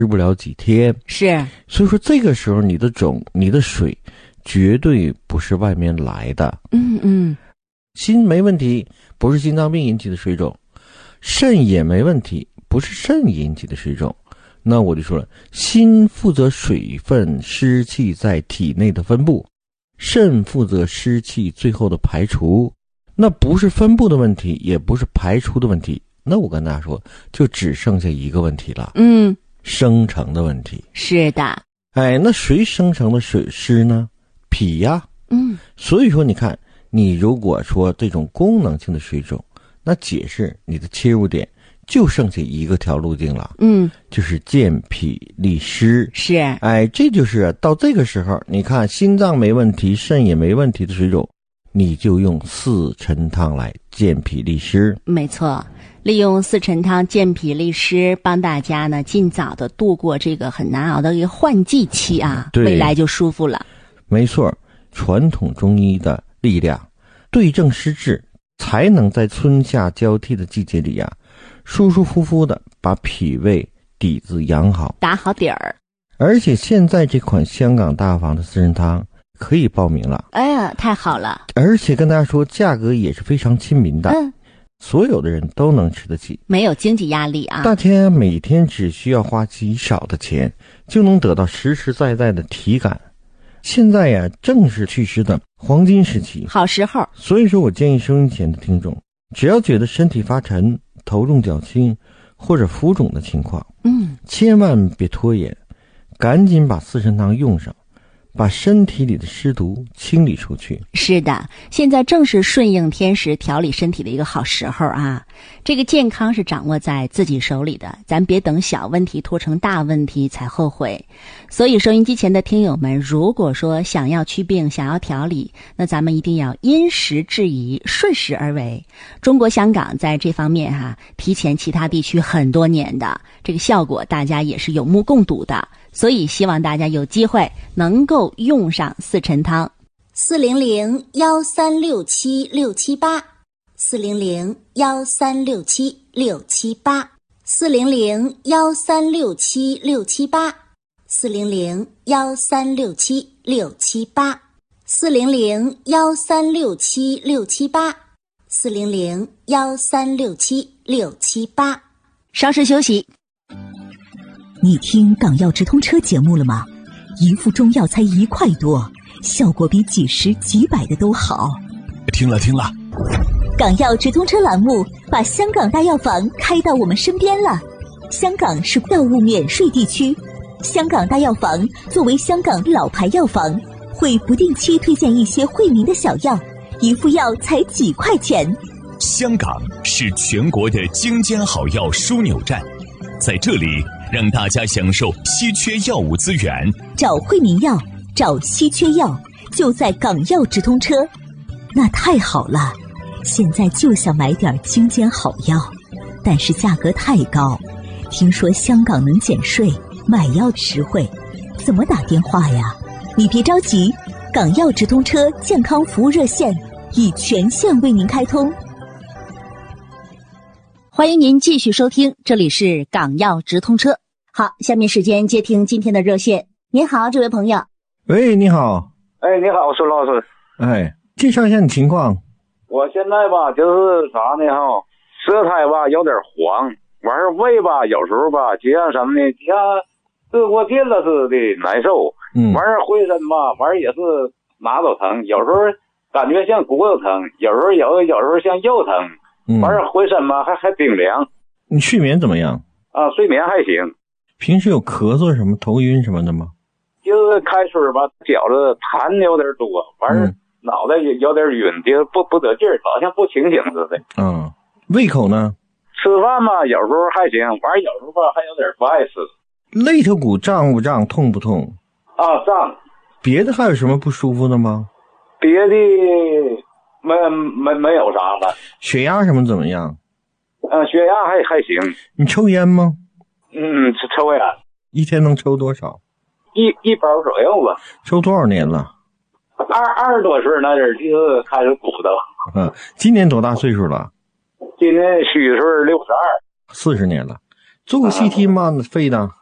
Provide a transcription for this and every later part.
吃不了几天。 是， 所以说这个时候你的水绝对不是外面来的。心没问题，不是心脏病引起的水肿；肾也没问题，不是肾引起的水肿。那我就说了，心负责水分湿气在体内的分布，肾负责湿气最后的排除。那不是分布的问题，也不是排除的问题，那我跟大家说，就只剩下一个问题了，生成的问题。 是的。 那谁生成的水湿呢？脾呀。所以说你看，你如果说这种功能性的水肿，那解释你的切入点就剩下一个条路径了，就是健脾利湿。 是， 这就是到这个时候，你看心脏没问题，肾也没问题的水肿，你就用四陈汤来健脾利湿。 没错，利用四陈汤健脾利湿，帮大家呢尽早的度过这个很难熬的一个换季期啊，未来就舒服了。 没错，传统中医的力量，对症施治，才能在春夏交替的季节里啊，舒舒服服的把脾胃底子养好， 打好底儿。 而且现在这款香港大房的四陈汤可以报名了。 哎呀，太好了！ 而且跟大家说，价格也是非常亲民的，所有的人都能吃得起， 没有经济压力啊。 大家每天只需要花极少的钱，就能得到实实在在的体感。现在呀，正是祛湿的黄金时期， 好时候。 所以说我建议收音前的听众，只要觉得身体发沉、头重脚轻或者浮肿的情况，千万别拖延，赶紧把四陈汤用上，把身体里的湿毒清理出去。 是的，现在正是顺应天时调理身体的一个好时候啊。这个健康是掌握在自己手里的，咱别等小问题拖成大问题才后悔。所以收音机前的听友们，如果说想要祛病，想要调理，那咱们一定要因时制宜，顺势而为。中国香港在这方面提前其他地区很多年的，这个效果大家也是有目共睹的。所以希望大家有机会能够用上四陈汤。 400-1367678，400-1367678，400-1367678，400-1367678。 稍事休息。 你听港药直通车节目了吗？一副中药才1块多，效果比几十几百的都好。 听了。 港药直通车栏目把香港大药房开到我们身边了。香港是药物免税地区，香港大药房作为香港老牌药房，会不定期推荐一些惠民的小药，一副药才几块钱。 香港是全国的精尖好药枢纽站，在这里让大家享受稀缺药物资源， 找惠民药，找稀缺药，就在港药直通车。那太好了，现在就想买点精尖好药，但是价格太高。听说香港能减税，买药实惠，怎么打电话呀？你别着急，港药直通车健康服务热线已全线为您开通。 欢迎您继续收听，这里是港药直通车。好，下面时间接听今天的热线。您好，这位朋友。 喂，你好。 你好，苏老师。 介绍一下你情况。 我现在吧，就是啥呢舌苔吧有点黄，完事胃吧有时候吧就像什么呢，就像吃过劲了似的难受。完事浑身吧，完事也是哪都疼，有时候感觉像骨头疼，有时候像肉疼。完事浑身吧还冰凉。 你睡眠怎么样？ 睡眠还行。 平时有咳嗽什么头晕什么的吗？ 就是开春吧，觉着痰有点多，完事脑袋也有点晕，就不得劲儿，好像不清醒似的。 胃口呢？ 吃饭吧有时候还行，完有时候吧还有点不爱吃。 肋头骨胀不胀，痛不痛？ 胀。 别的还有什么不舒服的吗？ 别的没有啥了。 血压什么怎么样？ 血压还行。 你抽烟吗？ 抽烟。 一天能抽多少？ 一包左右吧。抽多少年了 ？20多岁那阵儿就开始鼓捣。 今年多大岁数了？ 今年虚岁62。 40年了。做过 CT 吗？肺的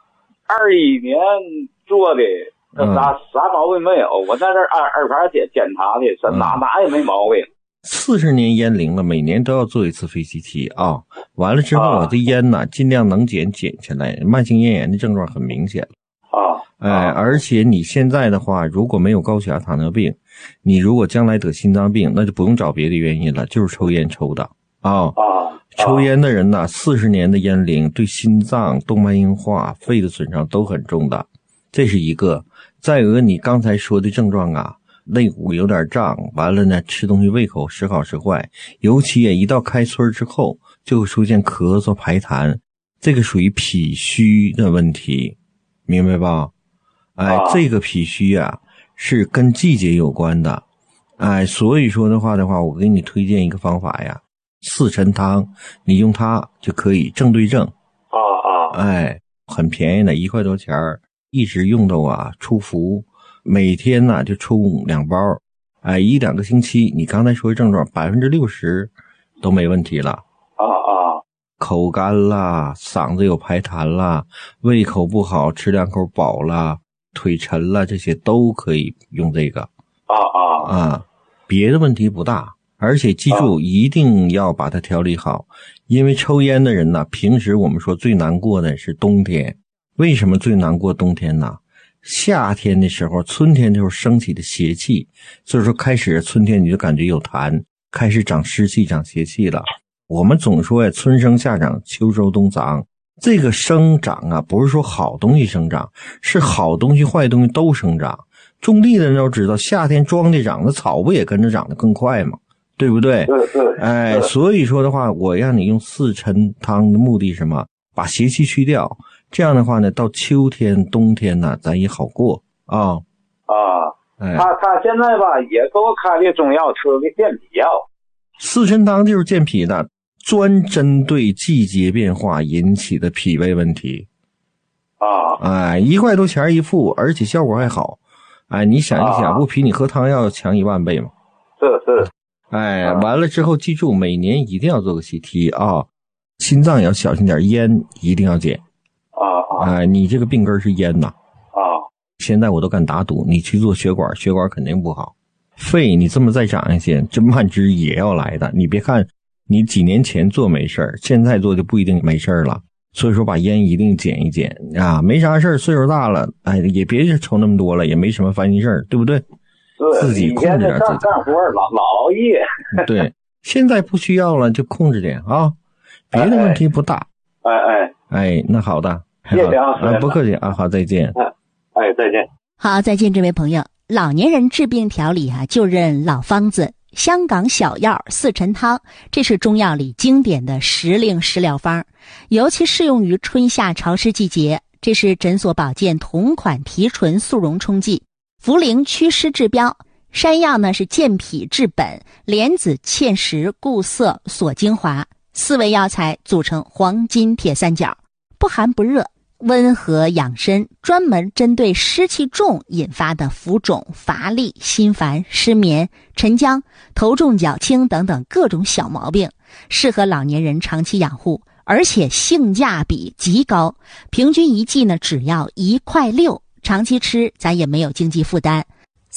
21年做的，啥毛病没有。我在这二盘检查的，哪也没毛病。 40年烟龄了，每年都要做一次肺 CT 啊。完了之后，我的烟呢，尽量能减下来。慢性咽炎的症状很明显而且你现在的话，如果没有高血压、糖尿病，你如果将来得心脏病，那就不用找别的原因了，就是抽烟抽的抽烟的人呢，40年的烟龄对心脏、动脉硬化、肺的损伤都很重的，这是一个。再有个你刚才说的症状啊，肋骨有点胀，完了呢，吃东西胃口时好时坏，尤其一到开春之后，就会出现咳嗽、排痰，这个属于脾虚的问题，明白吧？这个脾虚啊，是跟季节有关的，所以说的话，我给你推荐一个方法呀，四陈汤，你用它就可以正对症。很便宜的，1块多钱，一直用到出服。每天呢就抽2包，1-2个星期，你刚才说的症状60%都没问题了。口干啦，嗓子有排痰啦，胃口不好，吃2口饱啦，腿沉了，这些都可以用这个。别的问题不大，而且记住一定要把它调理好，因为抽烟的人呢，平时我们说最难过的是冬天。为什么最难过冬天呢？夏天的时候，春天的时候升起的邪气，所以说开始春天你就感觉有痰，开始长湿气、长邪气了。我们总说呀，春生夏长，秋收冬藏。这个生长啊，不是说好东西生长，是好东西、坏东西都生长。种地的人都知道，夏天庄稼长，那草不也跟着长得更快吗？对不对？所以说的话，我让你用四陈汤的目的是什么？把邪气去掉。这样的话呢，到秋天、冬天呢，咱也好过他现在吧，也给我开的中药，吃的健脾药。 四陈汤就是健脾的，专针对季节变化引起的脾胃问题。1块多钱一副，而且效果还好。你想一想，不比你喝汤药强1万倍吗？ 是。 完了之后记住，每年一定要做个 CT 心脏也要小心点，烟一定要减。你这个病根是烟呐。现在我都敢打赌，你去做血管肯定不好。肺你这么再长一些，这慢支也要来的。你别看你几年前做没事，现在做就不一定没事了。所以说把烟一定减一减没啥事，岁数大了，也别抽那么多了，也没什么烦心事，对不对？自己控制点自己。 干活老熬夜。 对，现在不需要了，就控制点别的问题不大。那好的， 谢谢不客气好，再见。 再见。 好，再见，这位朋友。老年人治病调理就认老方子，香港小药四陈汤，这是中药里经典的时令食疗方，尤其适用于春夏潮湿季节。这是诊所保健同款提纯速溶冲剂，茯苓祛湿治标，山药呢是健脾治本，莲子芡实固涩锁精华，4味药材组成黄金铁三角，不寒不热，温和养身，专门针对湿气重引发的浮肿、乏力、心烦、失眠、沉僵、头重脚轻等等各种小毛病，适合老年人长期养护，而且性价比极高，平均一剂呢只要1块6，长期吃咱也没有经济负担。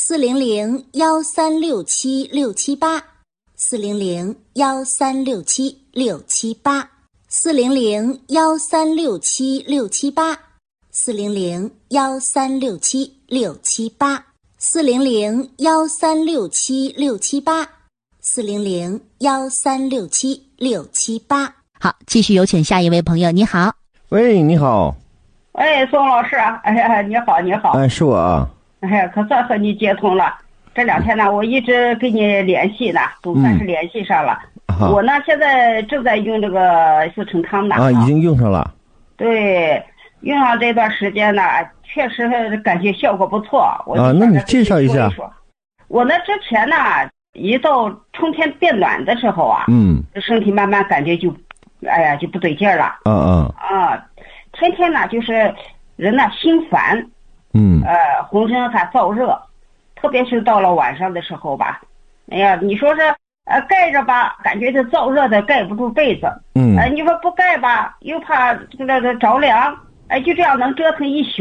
400-1367-678 400-1367-678 400-1367-678 400-1367-678 400-1367-678 400-1367-678。 好，继续有请下一位朋友。你好。 喂，你好。 宋老师啊，你好。 是我啊。 可算和你接通了。这2天呢，我一直跟你联系呢，总算是联系上了。我呢，现在正在用这个四陈汤呢。 已经用上了。 对，用上这段时间呢，确实感觉效果不错。 那你介绍一下。 我呢，之前呢，一到春天变暖的时候身体慢慢感觉就不对劲了。天天呢，就是人呢心烦，浑身还燥热，特别是到了晚上的时候吧，你说是盖着吧，感觉这燥热的盖不住被子，你说不盖吧，又怕这个着凉， 就这样能折腾一宿。